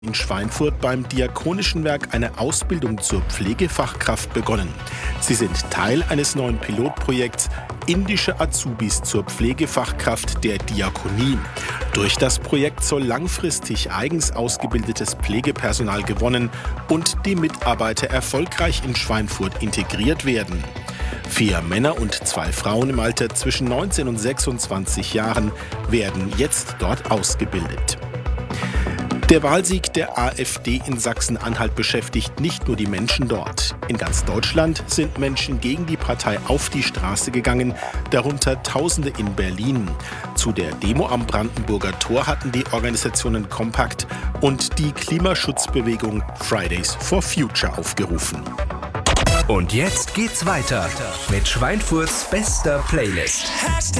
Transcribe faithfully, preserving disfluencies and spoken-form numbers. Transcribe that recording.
In Schweinfurt beim Diakonischen Werk eine Ausbildung zur Pflegefachkraft begonnen. Sie sind Teil eines neuen Pilotprojekts Indische Azubis zur Pflegefachkraft der Diakonie. Durch das Projekt soll langfristig eigens ausgebildetes Pflegepersonal gewonnen und die Mitarbeiter erfolgreich in Schweinfurt integriert werden. Vier Männer und zwei Frauen im Alter zwischen neunzehn und sechsundzwanzig Jahren werden jetzt dort ausgebildet. Der Wahlsieg der AfD in Sachsen-Anhalt beschäftigt nicht nur die Menschen dort. In ganz Deutschland sind Menschen gegen die Partei auf die Straße gegangen, darunter Tausende in Berlin. Zu der Demo am Brandenburger Tor hatten die Organisationen Compact und die Klimaschutzbewegung Fridays for Future aufgerufen. Und jetzt geht's weiter mit Schweinfurts bester Playlist. Hashtag